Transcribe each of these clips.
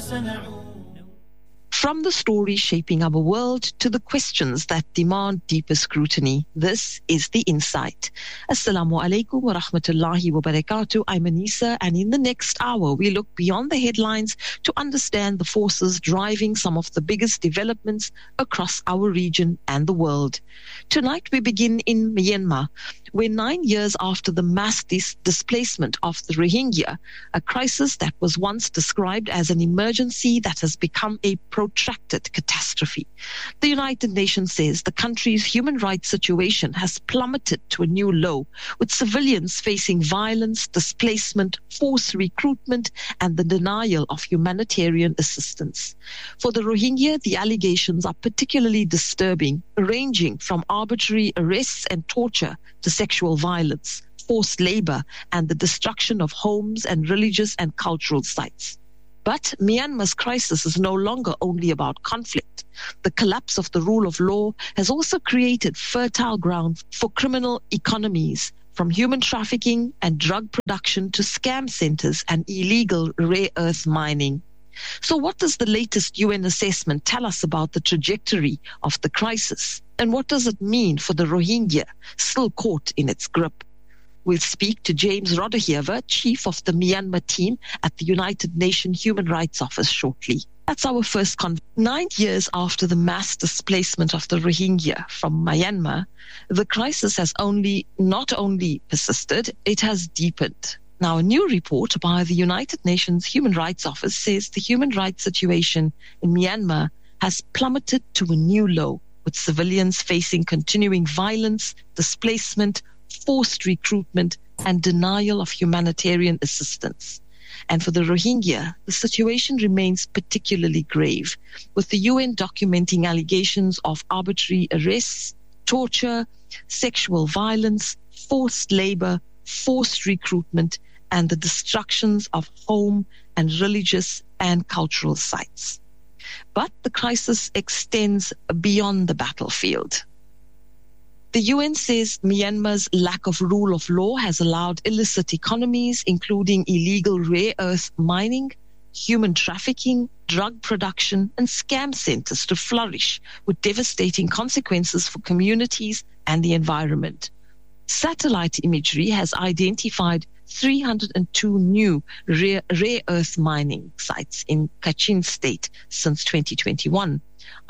From the stories shaping our world to the questions that demand deeper scrutiny, this is The Insight. Assalamu alaikum wa rahmatullahi wa barakatuh. I'm Anisa, and in the next hour, we look beyond the headlines to understand the forces driving some of the biggest developments across our region and the world. Tonight, we begin in Myanmar, where 9 years after the mass displacement of the Rohingya, a crisis that was once described as an emergency that has become a protracted catastrophe. The United Nations says the country's human rights situation has plummeted to a new low, with civilians facing violence, displacement, forced recruitment, and the denial of humanitarian assistance. For the Rohingya, the allegations are particularly disturbing, ranging from arbitrary arrests and torture to sexual violence, forced labor, and the destruction of homes and religious and cultural sites. But Myanmar's crisis is no longer only about conflict. The collapse of the rule of law has also created fertile ground for criminal economies, from human trafficking and drug production to scam centers and illegal rare earth mining. So what does the latest UN assessment tell us about the trajectory of the crisis? And what does it mean for the Rohingya still caught in its grip? We'll speak to James Rodeheve, Chief of the Myanmar team at the United Nations Human Rights Office shortly. That's our first 9 years after the mass displacement of the Rohingya from Myanmar, the crisis has not only persisted, it has deepened. Now, a new report by the United Nations Human Rights Office says the human rights situation in Myanmar has plummeted to a new low, with civilians facing continuing violence, displacement, forced recruitment, and denial of humanitarian assistance. And for the Rohingya, the situation remains particularly grave, with the UN documenting allegations of arbitrary arrests, torture, sexual violence, forced labor, forced recruitment, and the destructions of home and religious and cultural sites. But the crisis extends beyond the battlefield. The UN says Myanmar's lack of rule of law has allowed illicit economies, including illegal rare earth mining, human trafficking, drug production, and scam centers to flourish, with devastating consequences for communities and the environment. Satellite imagery has identified 302 new rare earth mining sites in Kachin state since 2021, a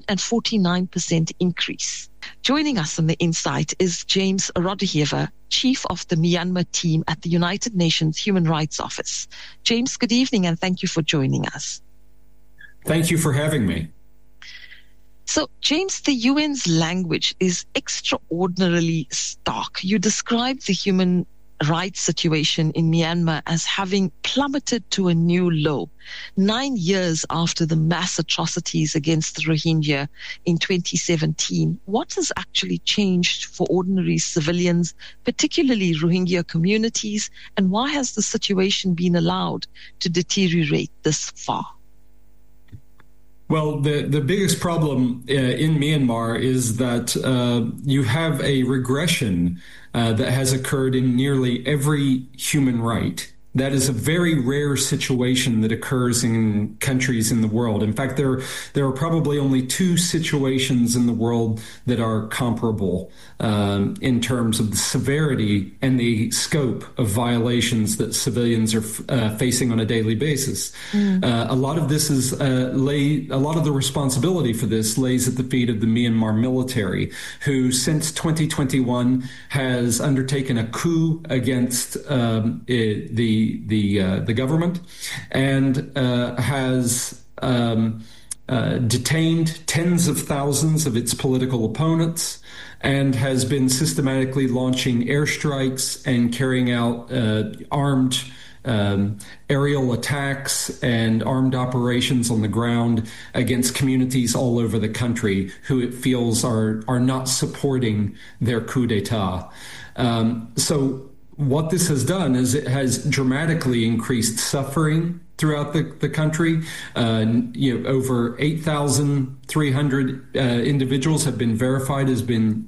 149% increase. Joining us on The Insight is James Rodeheve, Chief of the Myanmar team at the United Nations Human Rights Office. James, good evening, and thank you for joining us. Thank you for having me. So, James, the UN's language is extraordinarily stark. You describe the human rights situation in Myanmar as having plummeted to a new low 9 years after the mass atrocities against the Rohingya in 2017. What has actually changed for ordinary civilians, particularly Rohingya communities, and why has the situation been allowed to deteriorate this far? Well, the biggest problem in Myanmar is that you have a regression that has occurred in nearly every human right. That is a very rare situation that occurs in countries in the world. In fact, there are probably only two situations in the world that are comparable in terms of the severity and the scope of violations that civilians are facing on a daily basis. A lot of this is a lot of the responsibility for this lays at the feet of the Myanmar military, who since 2021 has undertaken a coup against the government and has detained tens of thousands of its political opponents and has been systematically launching airstrikes and carrying out armed aerial attacks and armed operations on the ground against communities all over the country who it feels are not supporting their coup d'etat. So what this has done is it has dramatically increased suffering throughout the country. Over 8,300 individuals have been verified as being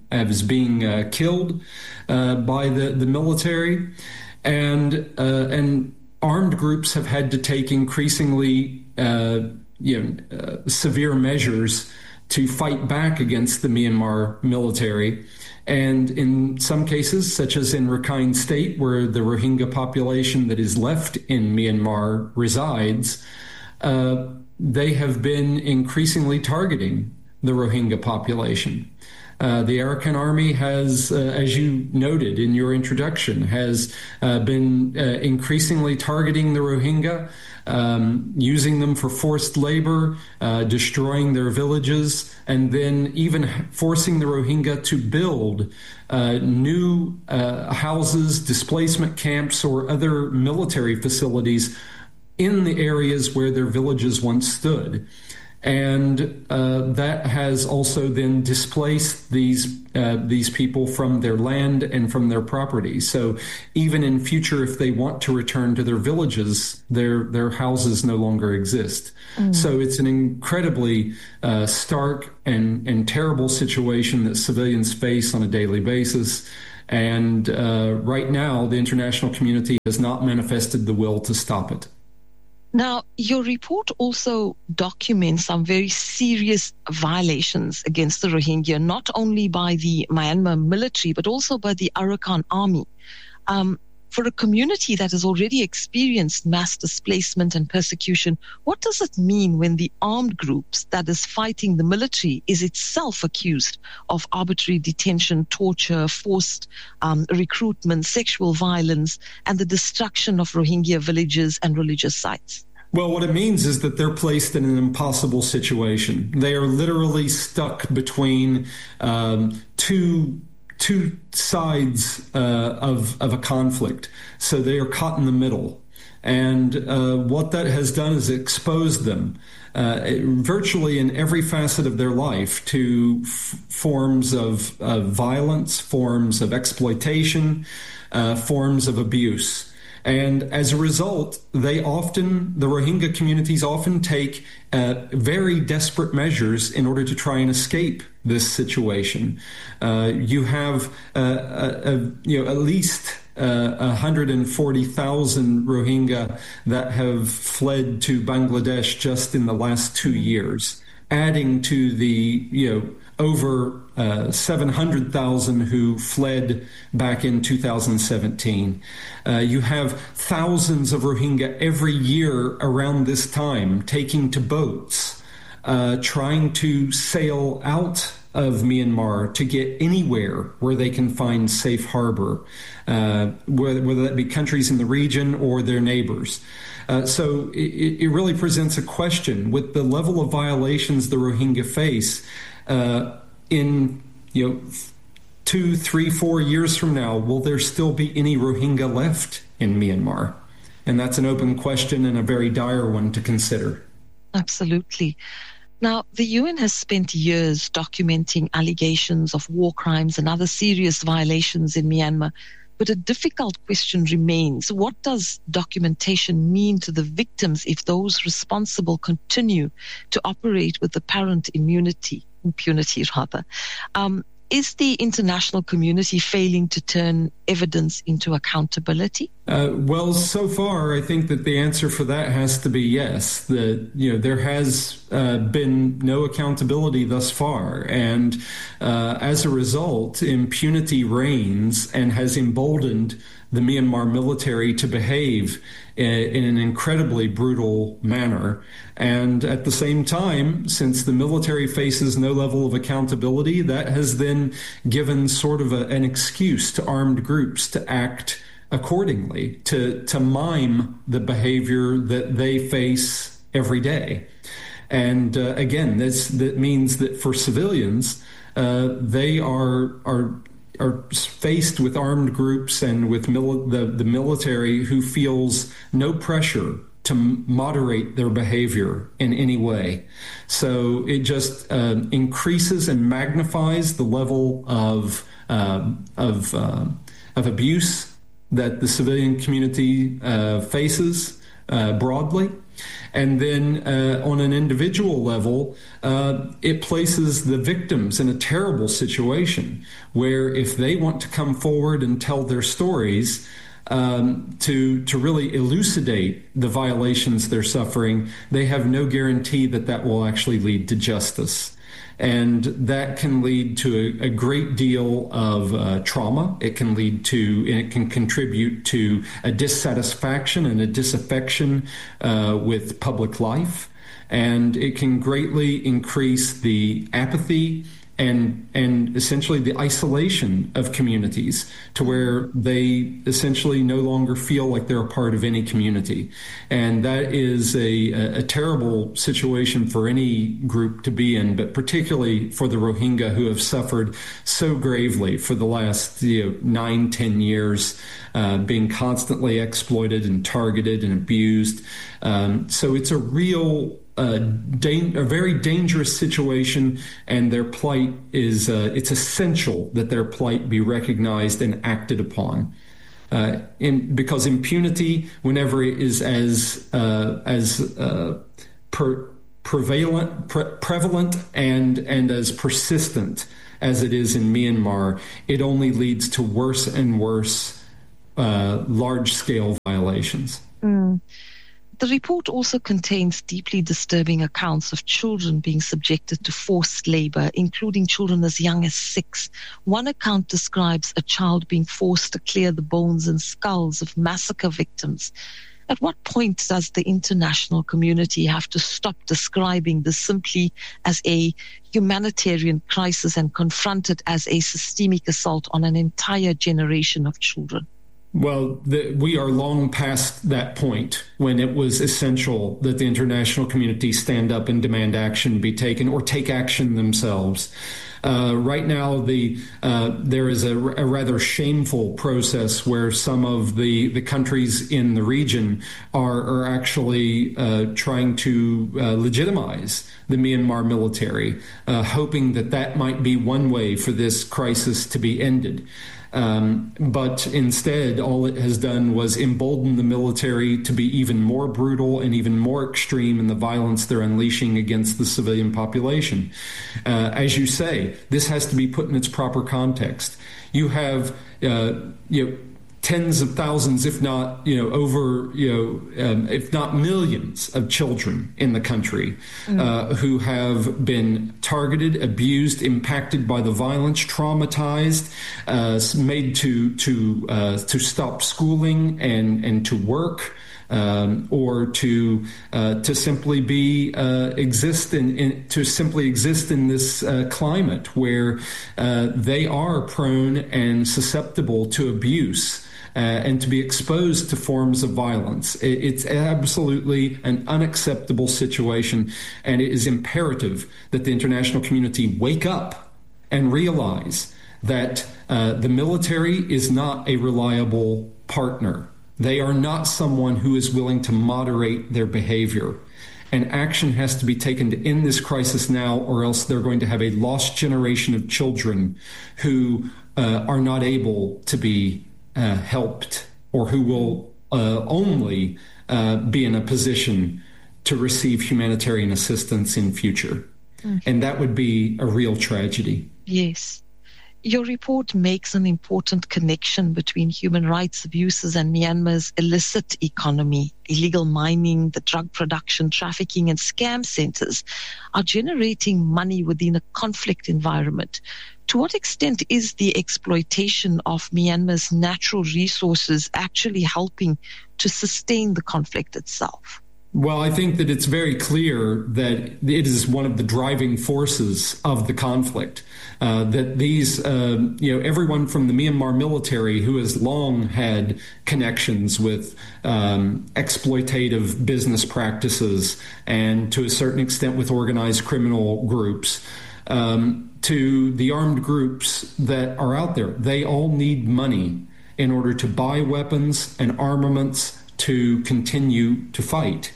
killed by the military, and armed groups have had to take increasingly severe measures to fight back against the Myanmar military. And in some cases, such as in Rakhine State, where the Rohingya population that is left in Myanmar resides, they have been increasingly targeting the Rohingya population. The Arakan Army has, as you noted in your introduction, has been increasingly targeting the Rohingya, using them for forced labor, destroying their villages, and then even forcing the Rohingya to build new houses, displacement camps, or other military facilities in the areas where their villages once stood. And that has also then displaced these people from their land and from their property. So even in future, if they want to return to their villages, their houses no longer exist. So it's an incredibly stark and terrible situation that civilians face on a daily basis. And right now, the international community has not manifested the will to stop it. Now, your report also documents some very serious violations against the Rohingya, not only by the Myanmar military, but also by the Arakan Army. For a community that has already experienced mass displacement and persecution, what does it mean when the armed groups that is fighting the military is itself accused of arbitrary detention, torture, forced recruitment, sexual violence, and the destruction of Rohingya villages and religious sites? Well, what it means is that they're placed in an impossible situation. They are literally stuck between two sides of a conflict. So they are caught in the middle. And what that has done is exposed them virtually in every facet of their life to forms of violence, forms of exploitation, forms of abuse. And as a result, the Rohingya communities often take very desperate measures in order to try and escape this situation. You have at least 140,000 Rohingya that have fled to Bangladesh just in the last 2 years, adding to the over 700,000 who fled back in 2017. You have thousands of Rohingya every year around this time taking to boats, trying to sail out of Myanmar to get anywhere where they can find safe harbor, whether that be countries in the region or their neighbors. So it really presents a question with the level of violations the Rohingya face. In 2, 3, 4 years from now, will there still be any Rohingya left in Myanmar? And that's an open question and a very dire one to consider. Absolutely. Now, the UN has spent years documenting allegations of war crimes and other serious violations in Myanmar. But a difficult question remains. What does documentation mean to the victims if those responsible continue to operate with apparent impunity? Is the international community failing to turn evidence into accountability? Well, so far, I think that the answer for that has to be yes. There has been no accountability thus far, and as a result, impunity reigns and has emboldened the Myanmar military to behave in an incredibly brutal manner. And at the same time, since the military faces no level of accountability, that has then given sort of an excuse to armed groups to act accordingly, to mime the behavior that they face every day. And again, that means that for civilians, they are faced with armed groups and with the military who feels no pressure to moderate their behavior in any way. So it just increases and magnifies the level of abuse that the civilian community faces broadly. And then on an individual level, it places the victims in a terrible situation where if they want to come forward and tell their stories, to really elucidate the violations they're suffering, they have no guarantee that that will actually lead to justice. And that can lead to a great deal of trauma. It can contribute to a dissatisfaction and a disaffection with public life. And it can greatly increase the apathy and essentially the isolation of communities to where they essentially no longer feel like they're a part of any community. And that is a terrible situation for any group to be in, but particularly for the Rohingya, who have suffered so gravely for the last 9-10 years, being constantly exploited and targeted and abused. So it's a real a very dangerous situation, and their plight is it's essential that their plight be recognized and acted upon. Because impunity, whenever it is as prevalent and as persistent as it is in Myanmar, it only leads to worse and worse large-scale violations. The report also contains deeply disturbing accounts of children being subjected to forced labor, including children as young as 6. One account describes a child being forced to clear the bones and skulls of massacre victims. At what point does the international community have to stop describing this simply as a humanitarian crisis and confront it as a systemic assault on an entire generation of children? Well, we are long past that point when it was essential that the international community stand up and demand action be taken or take action themselves. Right now, there is a rather shameful process where some of the countries in the region are actually trying to legitimize the Myanmar military, hoping that might be one way for this crisis to be ended. But instead, all it has done was embolden the military to be even more brutal and even more extreme in the violence they're unleashing against the civilian population. As you say, this has to be put in its proper context. You have, tens of thousands, if not, if not millions of children in the country who have been targeted, abused, impacted by the violence, traumatized, made to stop schooling and to work. Or to simply exist in this climate where they are prone and susceptible to abuse. And to be exposed to forms of violence. It's absolutely an unacceptable situation, and it is imperative that the international community wake up and realize that the military is not a reliable partner. They are not someone who is willing to moderate their behavior. And action has to be taken to end this crisis now, or else they're going to have a lost generation of children who are not able to be helped, or who will only be in a position to receive humanitarian assistance in future. And that would be a real tragedy. Yes. Your report makes an important connection between human rights abuses and Myanmar's illicit economy. Illegal mining, the drug production, trafficking, and scam centers are generating money within a conflict environment. To what extent is the exploitation of Myanmar's natural resources actually helping to sustain the conflict itself? Well, I think that it's very clear that it is one of the driving forces of the conflict. That these, everyone from the Myanmar military, who has long had connections with exploitative business practices and to a certain extent with organized criminal groups, to the armed groups that are out there, they all need money in order to buy weapons and armaments to continue to fight.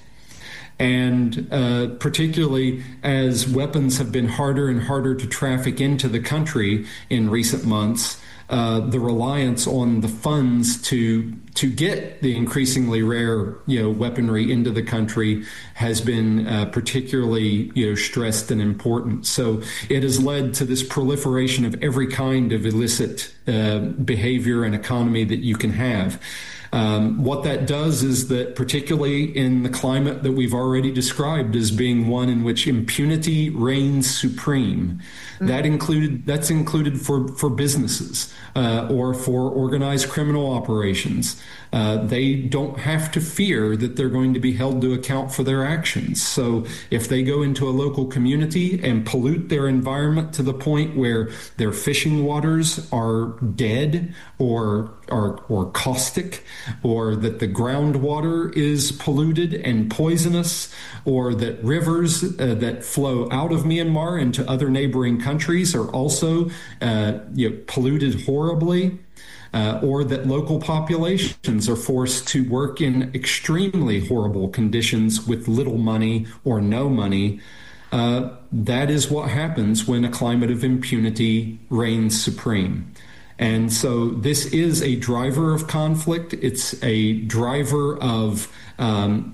And particularly as weapons have been harder and harder to traffic into the country in recent months, the reliance on the funds to get the increasingly rare weaponry into the country has been particularly stressed and important. So it has led to this proliferation of every kind of illicit behavior and economy that you can have. What that does is that, particularly in the climate that we've already described as being one in which impunity reigns supreme, that's included for businesses or for organized criminal operations. They don't have to fear that they're going to be held to account for their actions. So if they go into a local community and pollute their environment to the point where their fishing waters are dead or caustic, or that the groundwater is polluted and poisonous, or that rivers that flow out of Myanmar into other neighboring countries are also polluted horribly, or that local populations are forced to work in extremely horrible conditions with little money or no money, that is what happens when a climate of impunity reigns supreme. And so this is a driver of conflict. It's a driver of an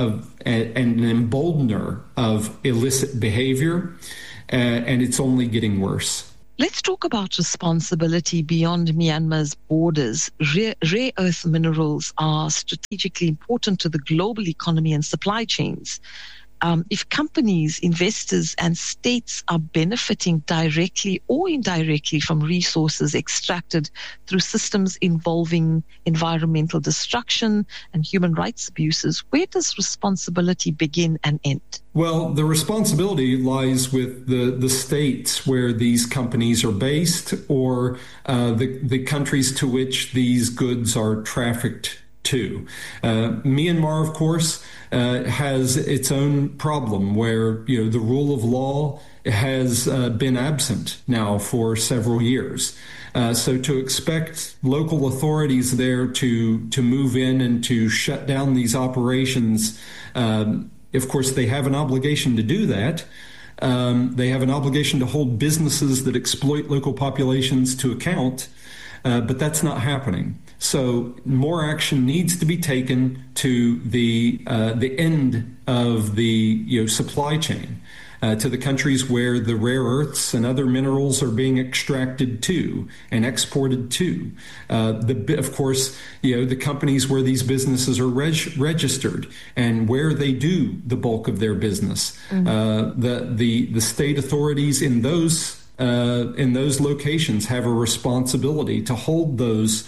emboldener of illicit behavior, and it's only getting worse. Let's talk about responsibility beyond Myanmar's borders. Rare earth minerals are strategically important to the global economy and supply chains. If companies, investors, and states are benefiting directly or indirectly from resources extracted through systems involving environmental destruction and human rights abuses, where does responsibility begin and end? Well, the responsibility lies with the states where these companies are based, or the countries to which these goods are trafficked to. Myanmar, of course, has its own problem where the rule of law has been absent now for several years. So to expect local authorities there to move in and to shut down these operations, of course, they have an obligation to do that. They have an obligation to hold businesses that exploit local populations to account, but that's not happening. So more action needs to be taken to the end of the supply chain, to the countries where the rare earths and other minerals are being extracted to and exported to. Of course, the companies where these businesses are registered and where they do the bulk of their business. The state authorities in those locations have a responsibility to hold those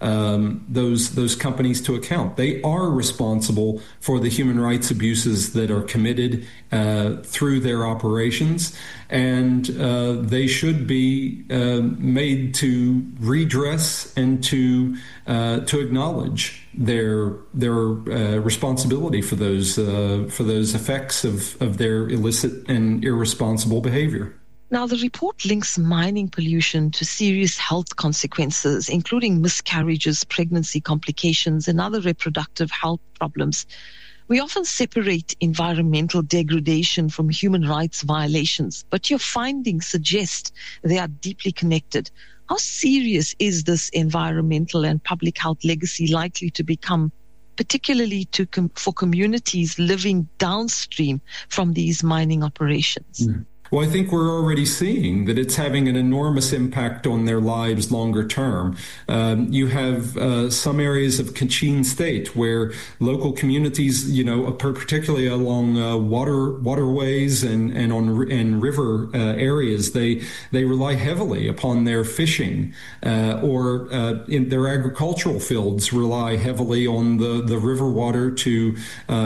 companies to account. They are responsible for the human rights abuses that are committed through their operations, and they should be made to redress and to acknowledge their responsibility for those effects of their illicit and irresponsible behavior. Now, the report links mining pollution to serious health consequences, including miscarriages, pregnancy complications, and other reproductive health problems. We often separate environmental degradation from human rights violations, but your findings suggest they are deeply connected. How serious is this environmental and public health legacy likely to become, particularly for communities living downstream from these mining operations? Well, I think we're already seeing that it's having an enormous impact on their lives longer term. You have some areas of Kachin State where local communities, particularly along waterways and river areas, they rely heavily upon their fishing, or in their agricultural fields rely heavily on the river water to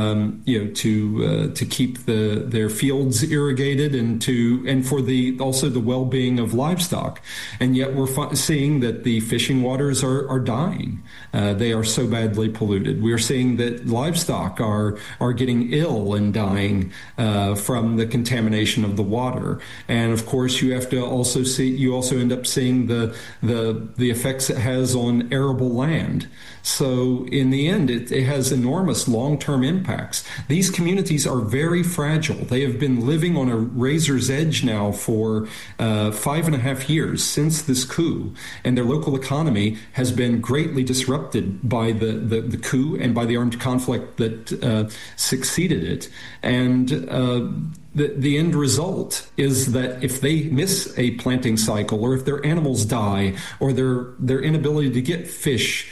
keep their fields irrigated and for also the well-being of livestock. And yet we're seeing that the fishing waters are dying. They are so badly polluted. We're seeing that livestock are getting ill and dying from the contamination of the water. And of course, you also end up seeing the effects it has on arable land. So in the end, it has enormous long-term impacts. These communities are very fragile. They have been living on a razor's edge now for 5.5 years since this coup, and their local economy has been greatly disrupted by the coup and by the armed conflict that succeeded it. And the end result is that if they miss a planting cycle, or if their animals die, or their inability to get fish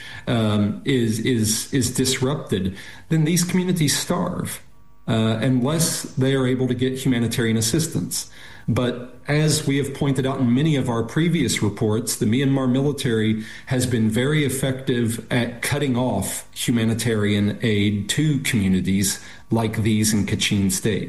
is disrupted, then these communities starve unless they are able to get humanitarian assistance. But as we have pointed out in many of our previous reports, the Myanmar military has been very effective at cutting off humanitarian aid to communities like these in Kachin State.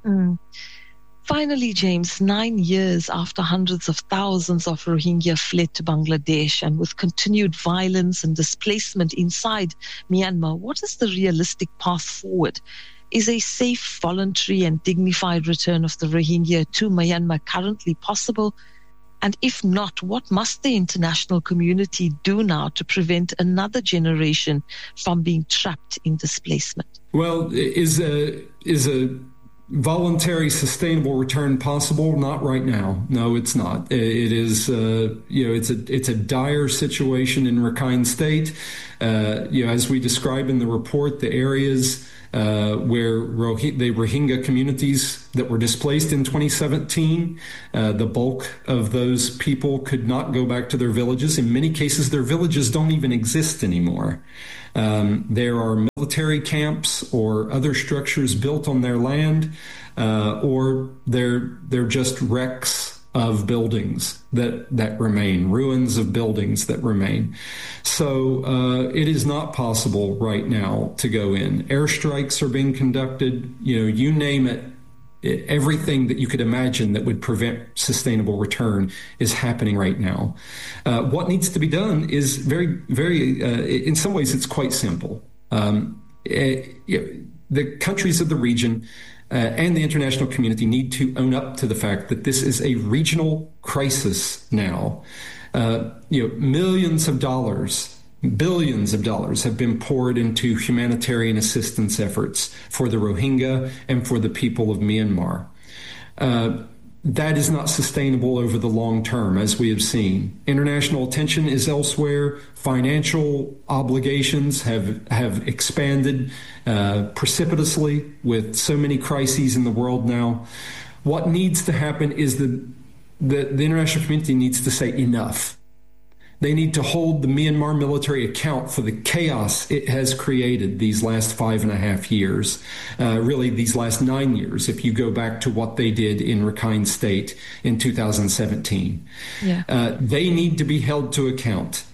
Finally, James, 9 years after hundreds of thousands of Rohingya fled to Bangladesh, and with continued violence and displacement inside Myanmar, what is the realistic path forward? Is a safe, voluntary and dignified return of the Rohingya to Myanmar currently possible? And if not, what must the international community do now to prevent another generation from being trapped in displacement? Well, is a voluntary, sustainable return possible? Not right now. No, it's not. It is, it's a dire situation in Rakhine State. As we describe in the report, the areas where the Rohingya communities that were displaced in 2017, the bulk of those people could not go back to their villages. In many cases, their villages don't even exist anymore. There are military camps or other structures built on their land, or they're just wrecks of buildings that remain, ruins of buildings that remain. So it is not possible right now to go in. Airstrikes are being conducted, you name it. Everything that you could imagine that would prevent sustainable return is happening right now. What needs to be done is very, very, in some ways, it's quite simple. The countries of the region and the international community need to own up to the fact that this is a regional crisis now. Millions of dollars, billions of dollars have been poured into humanitarian assistance efforts for the Rohingya and for the people of Myanmar. That is not sustainable over the long term, as we have seen. International attention is elsewhere. Financial obligations have expanded precipitously with so many crises in the world now. What needs to happen is the international community needs to say enough. They need to hold the Myanmar military account for the chaos it has created these last 5.5 years, really these last 9 years, if you go back to what they did in Rakhine State in 2017. Yeah. They need to be held to account.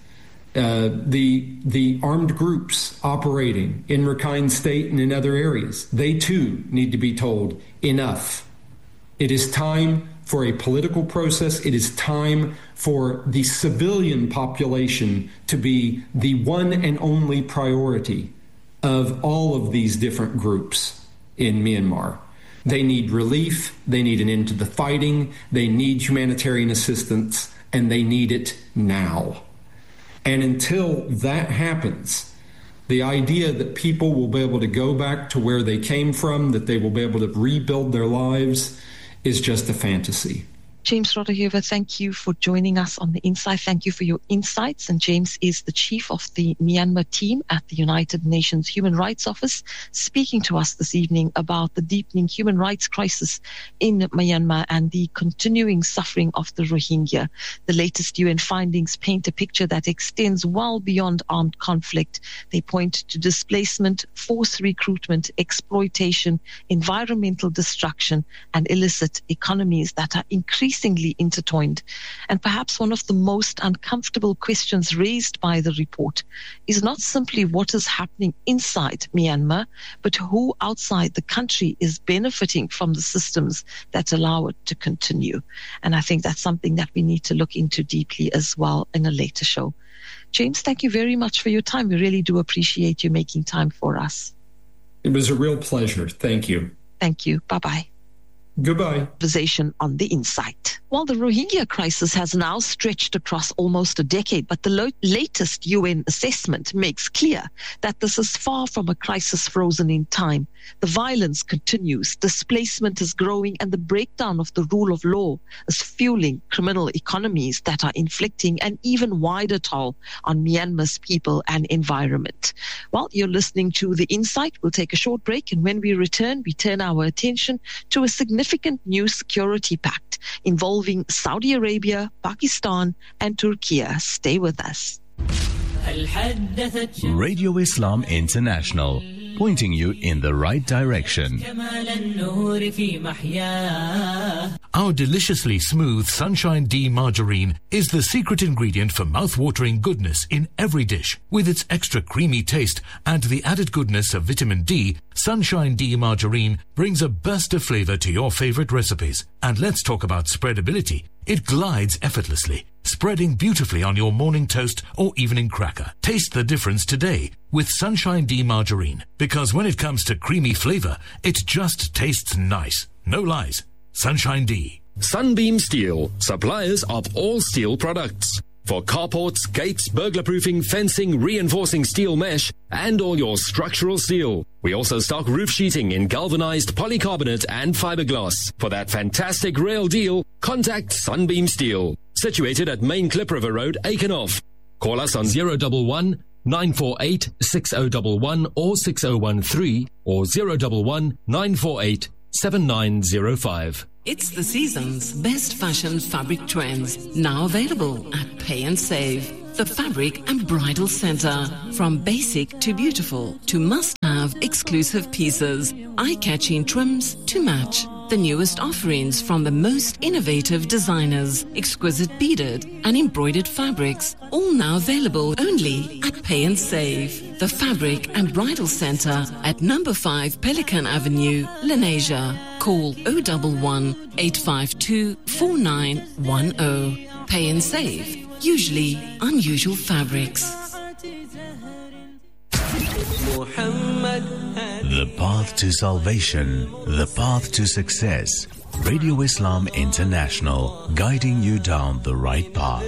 The armed groups operating in Rakhine State and in other areas, they too need to be told enough. It is time for a political process. It is time for the civilian population to be the one and only priority of all of these different groups in Myanmar. They need relief, they need an end to the fighting, they need humanitarian assistance, and they need it now. And until that happens, the idea that people will be able to go back to where they came from, that they will be able to rebuild their lives, is just a fantasy. James Rotterheuvel, thank you for joining us on The Insight. Thank you for your insights. And James is the chief of the Myanmar team at the United Nations Human Rights Office, speaking to us this evening about the deepening human rights crisis in Myanmar and the continuing suffering of the Rohingya. The latest UN findings paint a picture that extends well beyond armed conflict. They point to displacement, forced recruitment, exploitation, environmental destruction, and illicit economies that are increasingly intertwined. And perhaps one of the most uncomfortable questions raised by the report is not simply what is happening inside Myanmar, but who outside the country is benefiting from the systems that allow it to continue. And I think that's something that we need to look into deeply as well in a later show. James, thank you very much for your time. We really do appreciate you making time for us. It was a real pleasure. Thank you. Thank you. Bye-bye. Goodbye. Conversation on The Insight. Well, the Rohingya crisis has now stretched across almost a decade, but the latest UN assessment makes clear that this is far from a crisis frozen in time. The violence continues, displacement is growing, and the breakdown of the rule of law is fueling criminal economies that are inflicting an even wider toll on Myanmar's people and environment. Well, you're listening to The Insight. We'll take a short break, and when we return, we turn our attention to a significant significant new security pact involving Saudi Arabia, Pakistan, and Turkey. Stay with us. Radio Islam International, pointing you in the right direction. Our deliciously smooth Sunshine D margarine is the secret ingredient for mouth-watering goodness in every dish. With its extra creamy taste and the added goodness of vitamin D, Sunshine D margarine brings a burst of flavor to your favorite recipes. And let's talk about spreadability. It glides effortlessly, spreading beautifully on your morning toast or evening cracker. Taste the difference today with Sunshine D margarine, because when it comes to creamy flavor, it just tastes nice. No lies. Sunshine D. Sunbeam Steel, suppliers of all steel products. For carports, gates, burglar-proofing, fencing, reinforcing steel mesh, and all your structural steel. We also stock roof sheeting in galvanized polycarbonate and fiberglass. For that fantastic rail deal, contact Sunbeam Steel. Situated at Main Klip River Road, Aikenhof. Call us on 011 948 6011 or 6013 or 011 948 7905. It's the season's best fashion fabric trends, now available at Pay and Save. The Fabric and Bridal Center. From basic to beautiful to must-have exclusive pieces, eye-catching trims to match. The newest offerings from the most innovative designers, exquisite beaded and embroidered fabrics, all now available only at Pay and Save. The Fabric and Bridal Center at number 5 Pelican Avenue, Lenasia. Call 011 852 4910. Pay and Save. Usually unusual fabrics. The path to salvation, the path to success. Radio Islam International, guiding you down the right path.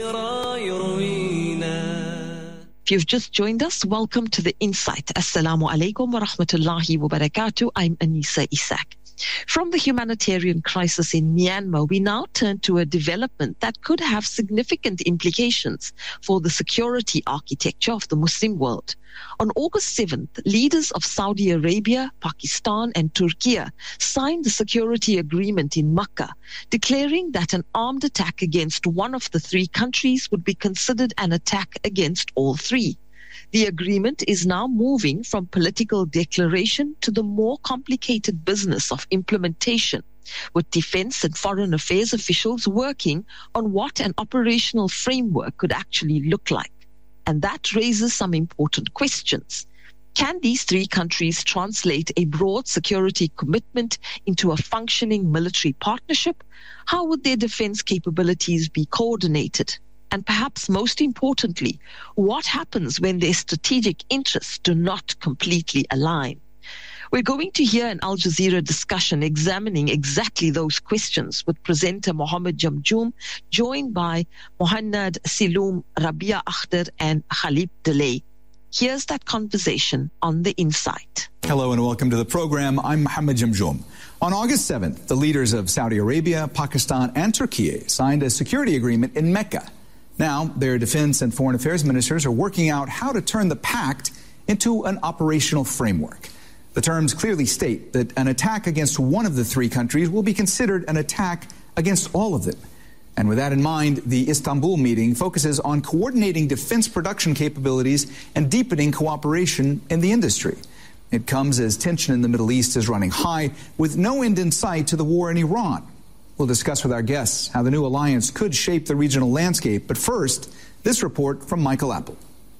If you've just joined us, welcome to The Insight. Assalamu alaikum wa rahmatullahi wa barakatuh. I'm Anisa Isak. From the humanitarian crisis in Myanmar, we now turn to a development that could have significant implications for the security architecture of the Muslim world. On August 7th, leaders of Saudi Arabia, Pakistan, and Turkey signed the security agreement in Makkah, declaring that an armed attack against one of the three countries would be considered an attack against all three. The agreement is now moving from political declaration to the more complicated business of implementation, with defense and foreign affairs officials working on what an operational framework could actually look like. And that raises some important questions. Can these three countries translate a broad security commitment into a functioning military partnership? How would their defense capabilities be coordinated? And perhaps most importantly, what happens when their strategic interests do not completely align? We're going to hear an Al Jazeera discussion examining exactly those questions with presenter Mohammed Jamjoom, joined by Mohannad Siloom, Rabia Akhtar, and Khalid Delay. Here's that conversation on The Insight. Hello and welcome to the program. I'm Mohammed Jamjoom. On August 7th, the leaders of Saudi Arabia, Pakistan, and Turkey signed a security agreement in Mecca. Now, their defense and foreign affairs ministers are working out how to turn the pact into an operational framework. The terms clearly state that an attack against one of the three countries will be considered an attack against all of them. And with that in mind, the Istanbul meeting focuses on coordinating defense production capabilities and deepening cooperation in the industry. It comes as tension in the Middle East is running high, with no end in sight to the war in Iran. We'll discuss with our guests how the new alliance could shape the regional landscape. But first, this report from Michael Apple.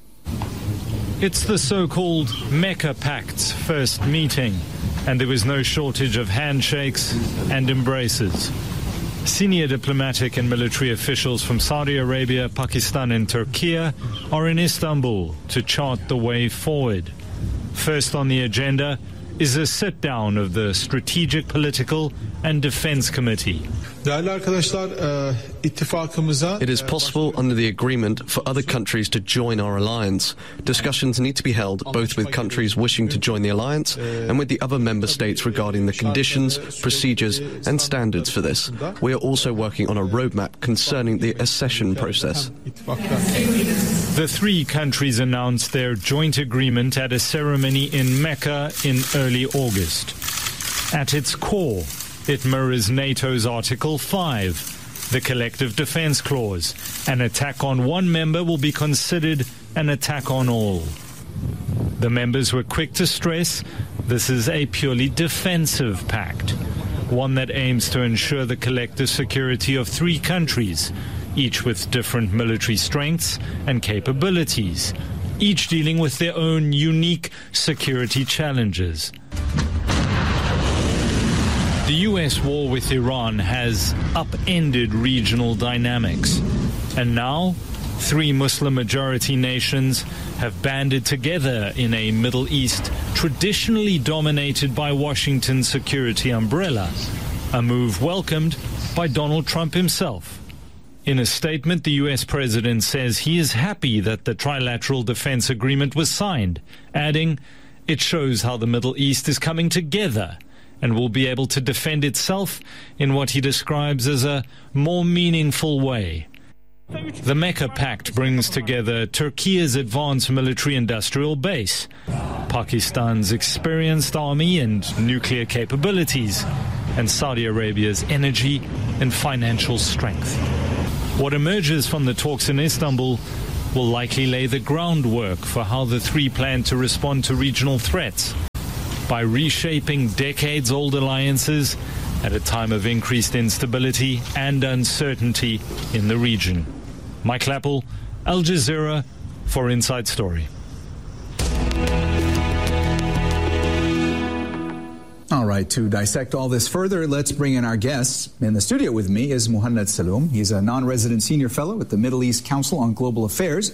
It's the so-called Mecca Pact's first meeting, and there was no shortage of handshakes and embraces. Senior diplomatic and military officials from Saudi Arabia, Pakistan, and Turkey are in Istanbul to chart the way forward. First on the agenda is a sit-down of the Strategic, Political and Defense Committee. It is possible under the agreement for other countries to join our alliance. Discussions need to be held both with countries wishing to join the alliance and with the other member states regarding the conditions, procedures and standards for this. We are also working on a roadmap concerning the accession process. The three countries announced their joint agreement at a ceremony in Mecca in early August. At its core, It mirrors NATO's Article 5, the Collective Defense Clause. An attack on one member will be considered an attack on all. The members were quick to stress this is a purely defensive pact, one that aims to ensure the collective security of three countries, each with different military strengths and capabilities, each dealing with their own unique security challenges. The U.S. war with Iran has upended regional dynamics, and now three Muslim-majority nations have banded together in a Middle East traditionally dominated by Washington's security umbrella, a move welcomed by Donald Trump himself. In a statement, the U.S. president says he is happy that the trilateral defense agreement was signed, adding, "It shows how the Middle East is coming together and will be able to defend itself in what he describes as a more meaningful way." The Mecca Pact brings together Turkey's advanced military-industrial base, Pakistan's experienced army and nuclear capabilities, and Saudi Arabia's energy and financial strength. What emerges from the talks in Istanbul will likely lay the groundwork for how the three plan to respond to regional threats by reshaping decades-old alliances at a time of increased instability and uncertainty in the region. Mike Lappel, Al Jazeera, for Inside Story. All right, to dissect all this further, let's bring in our guests. In the studio with me is Muhannad Saloom. He's a non-resident senior fellow at the Middle East Council on Global Affairs.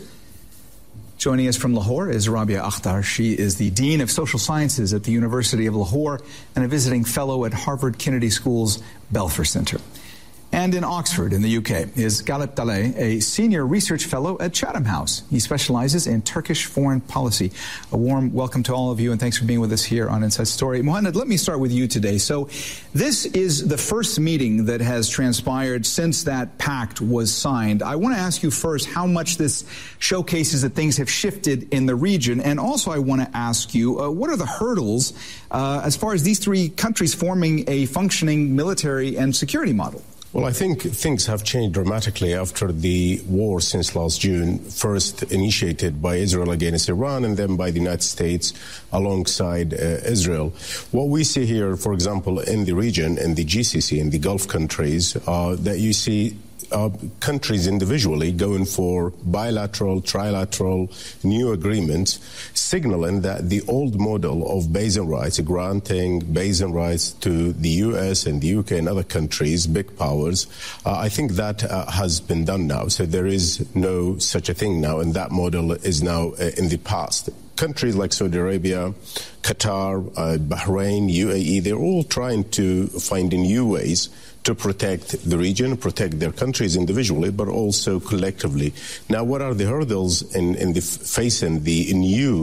Joining us from Lahore is Rabia Akhtar. She is the Dean of Social Sciences at the University of Lahore and a visiting fellow at Harvard Kennedy School's Belfer Center. And in Oxford, in the UK, is Galip Dalay, a senior research fellow at Chatham House. He specializes in Turkish foreign policy. A warm welcome to all of you, and thanks for being with us here on Inside Story. Muhannad, let me start with you today. So this is the first meeting that has transpired since that pact was signed. I want to ask you first how much this showcases that things have shifted in the region. And also I want to ask you, what are the hurdles as far as these three countries forming a functioning military and security model? Well, I think things have changed dramatically after the war since last June, first initiated by Israel against Iran and then by the United States alongside Israel. What we see here, for example, in the region, in the GCC, in the Gulf countries, that you see countries individually going for bilateral, trilateral, new agreements, signaling that the old model of basin rights, granting basin rights to the US and the UK and other countries, big powers, I think that has been done now. So there is no such a thing now, and that model is now in the past. Countries like Saudi Arabia, Qatar, Bahrain, UAE, they're all trying to find new ways to protect the region, protect their countries individually, but also collectively. Now, what are the hurdles in facing the new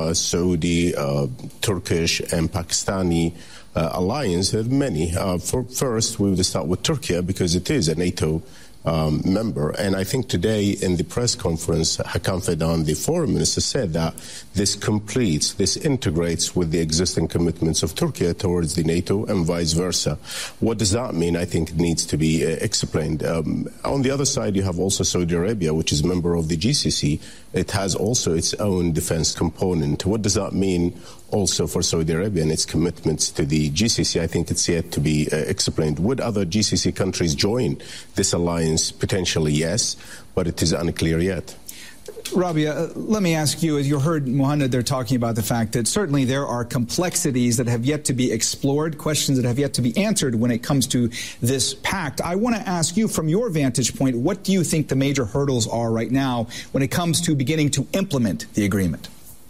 Saudi, Turkish, and Pakistani alliance? There are many. First, we will start with Turkey because it is a NATO member. And I think today in the press conference, Hakan Fidan, the foreign minister, said that this completes, this integrates with the existing commitments of Turkey towards the NATO and vice versa. What does that mean? I think it needs to be explained. On the other side, you have also Saudi Arabia, which is a member of the GCC. It has also its own defense component. What does that mean also for Saudi Arabia and its commitments to the GCC? I think it's yet to be explained. Would other GCC countries join this alliance? Potentially, yes, but it is unclear yet. Rabia, let me ask you, as you heard Muhannad, they're talking about the fact that certainly there are complexities that have yet to be explored, questions that have yet to be answered when it comes to this pact. I want to ask you, from your vantage point, what do you think the major hurdles are right now when it comes to beginning to implement the agreement?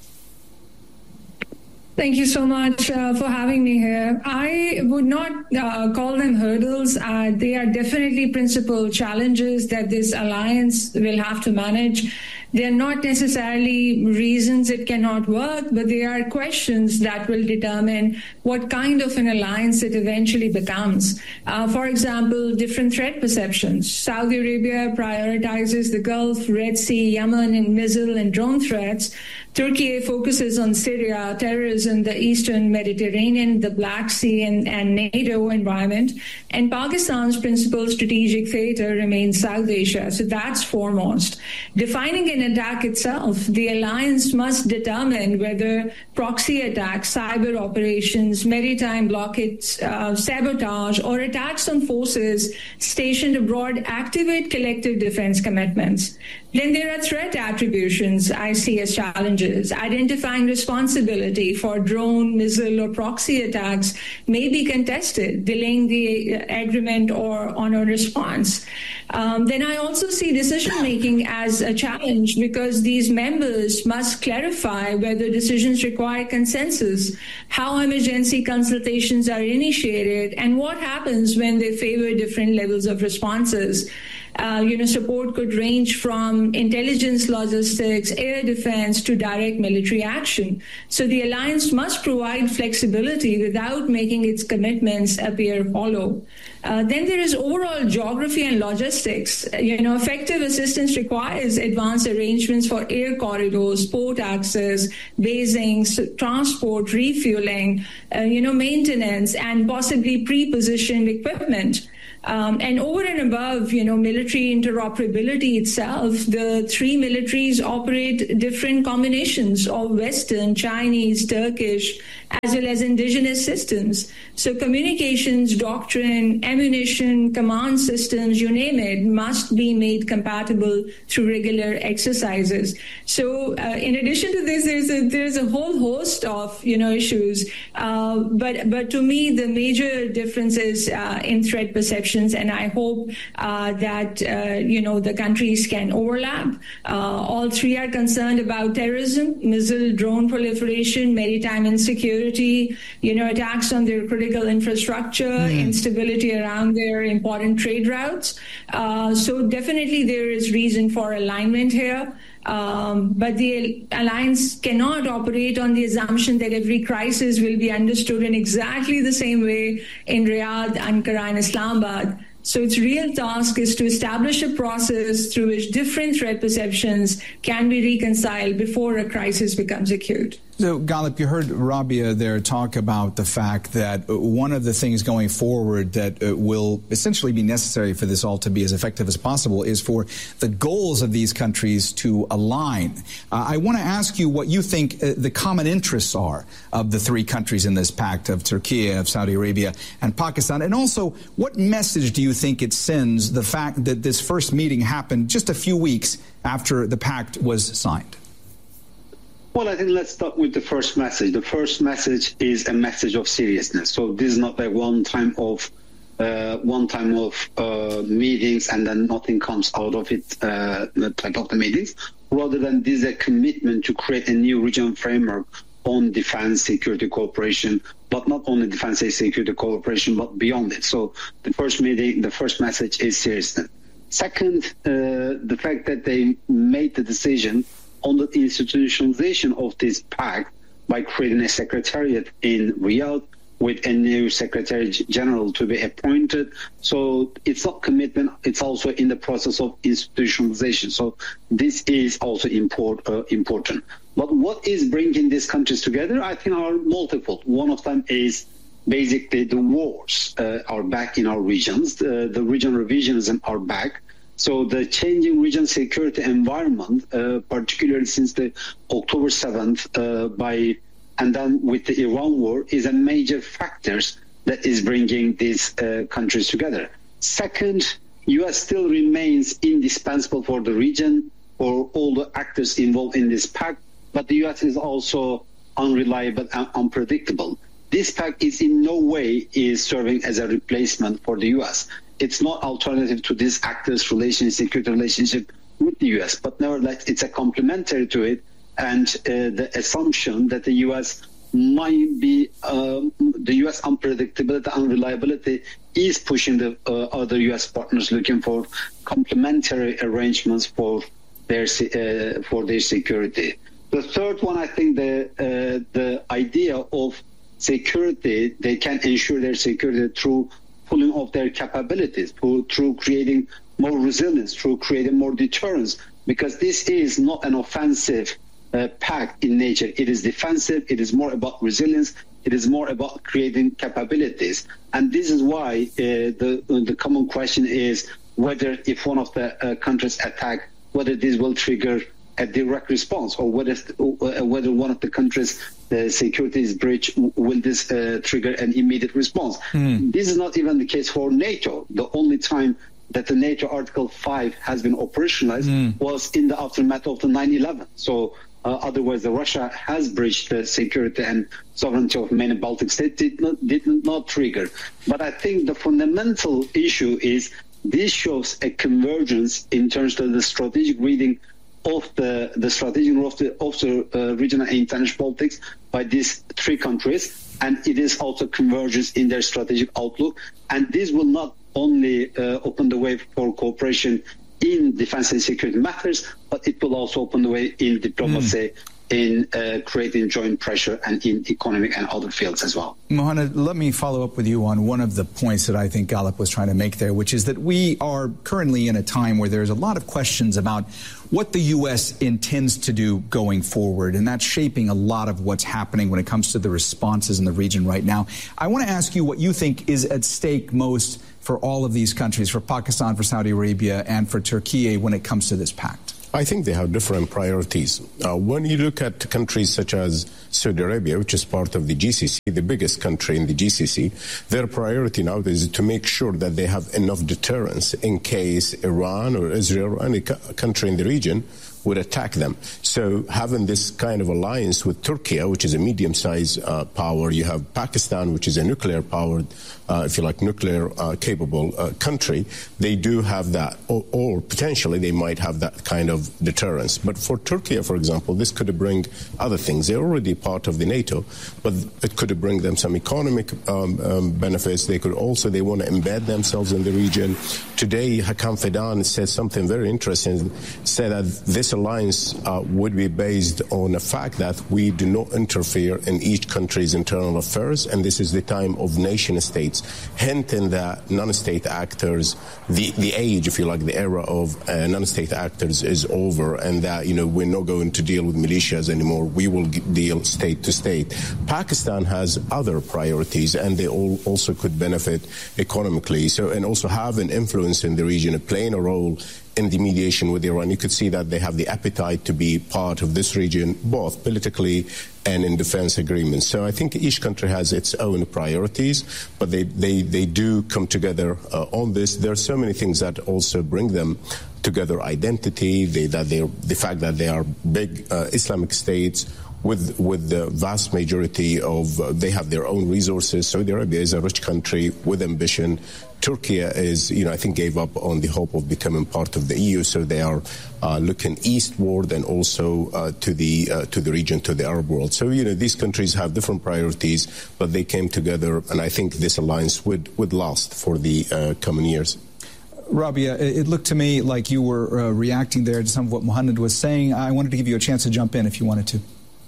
Thank you so much for having me here. I would not call them hurdles. They are definitely principal challenges that this alliance will have to manage. They're not necessarily reasons it cannot work, but they are questions that will determine what kind of an alliance it eventually becomes. For example, different threat perceptions. Saudi Arabia prioritizes the Gulf, Red Sea, Yemen, and missile and drone threats. Turkey focuses on Syria, terrorism, the Eastern Mediterranean, the Black Sea, and NATO environment. And Pakistan's principal strategic theater remains South Asia. So that's foremost. Defining an attack itself, the alliance must determine whether proxy attacks, cyber operations, maritime blockades, sabotage, or attacks on forces stationed abroad activate collective defense commitments. Then there are threat attributions I see as challenges. Identifying responsibility for drone, missile, or proxy attacks may be contested, delaying the agreement or on a response. Then I also see decision-making as a challenge because these members must clarify whether decisions require consensus, how emergency consultations are initiated, and what happens when they favor different levels of responses. Support could range from intelligence, logistics, air defense to direct military action. So the alliance must provide flexibility without making its commitments appear hollow. Then there is overall geography and logistics. Effective assistance requires advanced arrangements for air corridors, port access, basing, transport, refueling, maintenance, and possibly pre-positioned equipment. And over and above, military interoperability itself, the three militaries operate different combinations of Western, Chinese, Turkish, as well as indigenous systems. So communications, doctrine, ammunition, command systems, you name it, must be made compatible through regular exercises. So in addition to this, there's a whole host of, issues. But to me, the major difference is in threat perceptions, and I hope that, the countries can overlap. All three are concerned about terrorism, missile, drone proliferation, maritime insecurity, attacks on their critical infrastructure, instability around their important trade routes. So definitely there is reason for alignment here. But the alliance cannot operate on the assumption that every crisis will be understood in exactly the same way in Riyadh, Ankara, and Islamabad. So its real task is to establish a process through which different threat perceptions can be reconciled before a crisis becomes acute. So, Ghalib, you heard Rabia there talk about the fact that one of the things going forward that will essentially be necessary for this all to be as effective as possible is for the goals of these countries to align. I want to ask you what you think the common interests are of the three countries in this pact, of Turkey, of Saudi Arabia, and Pakistan, and also what message do you think it sends, the fact that this first meeting happened just a few weeks after the pact was signed? Well, I think let's start with the first message. The first message is a message of seriousness. So this is not like one time of meetings and then nothing comes out of it, the type of the meetings. Rather than this is a commitment to create a new regional framework on defense security cooperation, but not only defense security cooperation, but beyond it. So the first meeting, the first message is seriousness. Second, the fact that they made the decision on the institutionalization of this pact by creating a secretariat in Riyadh with a new Secretary General to be appointed. So it's not commitment, it's also in the process of institutionalization. So this is also important. But what is bringing these countries together, I think, are multiple. One of them is basically the wars are back in our regions. The regional revisionism are back. So the changing region security environment, particularly since the October 7th, and then with the Iran war, is a major factors that is bringing these countries together. Second, U.S. still remains indispensable for the region, for all the actors involved in this pact, but the U.S. is also unreliable and unpredictable. This pact is in no way serving as a replacement for the U.S. It's not alternative to this actors' security relationship with the U.S., but nevertheless, it's a complementary to it. And the assumption that the U.S. might be, the U.S. unpredictability, unreliability is pushing the other U.S. partners looking for complementary arrangements for their security. The third one, I think the idea of security, they can ensure their security through pulling off their capabilities, through creating more resilience, through creating more deterrence, because this is not an offensive pact in nature. It is defensive. It is more about resilience. It is more about creating capabilities. And this is why the common question is whether if one of the countries attack, whether this will trigger a direct response, or whether one of the countries' security is breached, will this trigger an immediate response? This is not even the case for NATO. The only time that the NATO Article 5 has been operationalized was in the aftermath of the 9/11. So otherwise, Russia has breached the security and sovereignty of many Baltic states, did not trigger. But I think the fundamental issue is this shows a convergence in terms of the strategic reading of the strategic role of the regional and international politics by these three countries, and it is also convergence in their strategic outlook. And this will not only open the way for cooperation in defense and security matters, but it will also open the way in diplomacy, in creating joint pressure, and in economic and other fields as well. Mohannad, let me follow up with you on one of the points that I think Ghalib was trying to make there, which is that we are currently in a time where there's a lot of questions about what the U.S. intends to do going forward, and that's shaping a lot of what's happening when it comes to the responses in the region right now. I want to ask you what you think is at stake most for all of these countries, for Pakistan, for Saudi Arabia, and for Turkey when it comes to this pact. I think they have different priorities. When you look at countries such as Saudi Arabia, which is part of the GCC, the biggest country in the GCC, their priority now is to make sure that they have enough deterrence in case Iran or Israel or any country in the region would attack them. So having this kind of alliance with Turkey, which is a medium-sized power, you have Pakistan, which is a nuclear-powered, if you like, nuclear-capable country, they do have that, or potentially they might have that kind of deterrence. But for Turkey, for example, this could bring other things. They're already part of the NATO, but it could bring them some economic benefits. They want to embed themselves in the region. Today, Hakam Fidan said something very interesting, said that this alliance would be based on the fact that we do not interfere in each country's internal affairs, and this is the time of nation states, hinting that non-state actors, the age, if you like, the era of non-state actors is over, and that, we're not going to deal with militias anymore. We will deal state to state. Pakistan has other priorities, and they also could benefit economically, and also have an influence in the region, playing a role in the mediation with Iran. You could see that they have the appetite to be part of this region, both politically and in defense agreements. So I think each country has its own priorities, but they do come together on this. There are so many things that also bring them together: identity, the fact that they are big Islamic states with the vast majority of, they have their own resources. Saudi Arabia is a rich country with ambition. Turkey is, I think, gave up on the hope of becoming part of the EU, so they are looking eastward and also to the region, to the Arab world. So, these countries have different priorities, but they came together, and I think this alliance would last for the coming years. Rabia, it looked to me like you were reacting there to some of what Mohannad was saying. I wanted to give you a chance to jump in if you wanted to.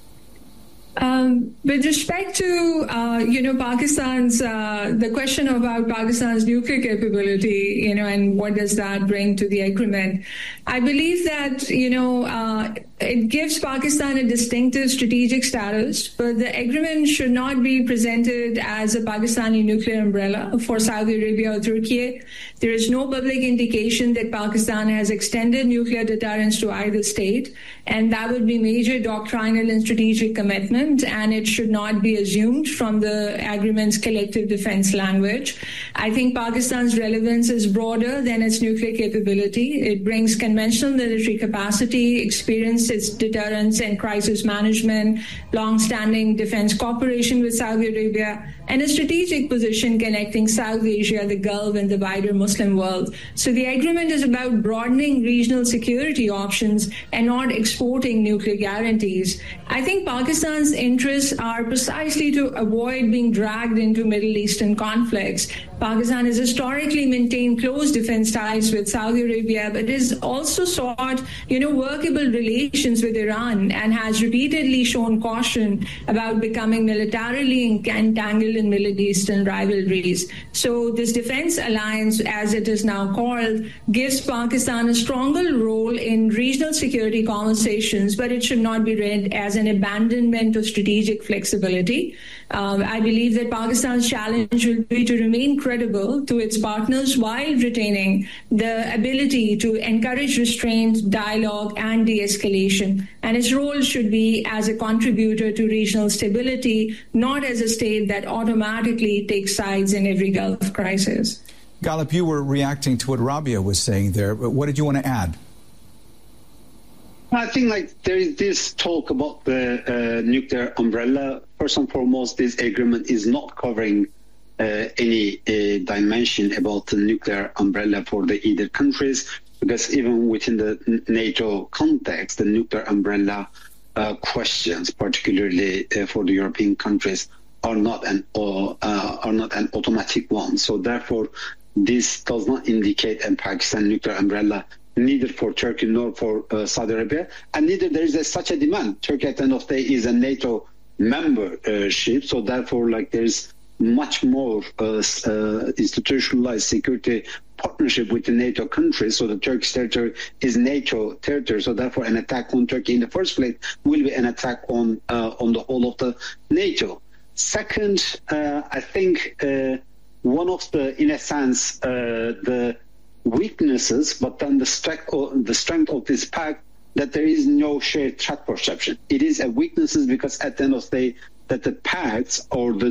With respect to, Pakistan's, the question about Pakistan's nuclear capability, and what does that bring to the agreement, I believe that, it gives Pakistan a distinctive strategic status, but the agreement should not be presented as a Pakistani nuclear umbrella for Saudi Arabia or Turkey. There is no public indication that Pakistan has extended nuclear deterrence to either state, and that would be major doctrinal and strategic commitment, and it should not be assumed from the agreement's collective defense language. I think Pakistan's relevance is broader than its nuclear capability. It brings conventional military capacity, experience its deterrence and crisis management, long-standing defense cooperation with Saudi Arabia, and a strategic position connecting South Asia, the Gulf, and the wider Muslim world. So the agreement is about broadening regional security options and not exporting nuclear guarantees. I think Pakistan's interests are precisely to avoid being dragged into Middle Eastern conflicts. Pakistan has historically maintained close defense ties with Saudi Arabia, but has also sought, workable relations with Iran and has repeatedly shown caution about becoming militarily entangled in Middle Eastern rivalries. So this defense alliance, as it is now called, gives Pakistan a stronger role in regional security conversations, but it should not be read as an abandonment of strategic flexibility. I believe that Pakistan's challenge will be to remain credible to its partners while retaining the ability to encourage restraint, dialogue, and de-escalation. And its role should be as a contributor to regional stability, not as a state that automatically takes sides in every Gulf crisis. Ghalib, you were reacting to what Rabia was saying there. What did you want to add? I think there is this talk about the nuclear umbrella. First and foremost, this agreement is not covering any dimension about the nuclear umbrella for either countries, because even within the NATO context, the nuclear umbrella questions, particularly for the European countries, are not an automatic one. So therefore, this does not indicate a Pakistan nuclear umbrella, neither for Turkey nor for Saudi Arabia, and neither there is such a demand. Turkey at the end of the day is a NATO membership, so therefore there's much more institutionalized security partnership with the NATO countries. So the Turkish territory is NATO territory, so therefore an attack on Turkey in the first place will be an attack on the whole of the NATO. Second, I think one of the, in a sense, the weaknesses, but then the strength of this pact, that there is no shared threat perception. It is a weaknesses because at the end of the day, that the pacts or the